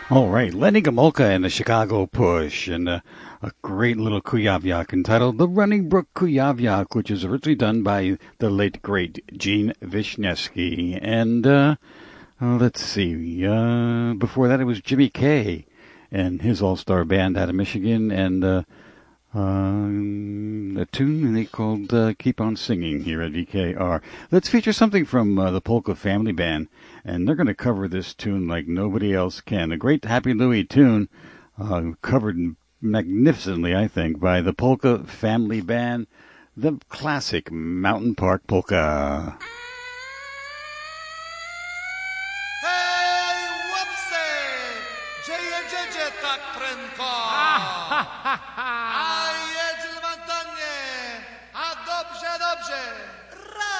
All right, Lenny Gomulka and the Chicago Push, and a great little Kuyavyak entitled "The Running Brook Kuyavyak," which was originally done by the late great Gene Wisniewski. And let's see, before that it was Jimmy Kay and his all-star band out of Michigan, and a tune they called "Keep on Singing" here at VKR. Let's feature something from the Polka Family Band, and they're going to cover this tune like nobody else can. A great Happy Louie tune, covered magnificently, I think, by the Polka Family Band, the classic Mountain Park Polka. Hej, łapse! Dzieje tak prędko!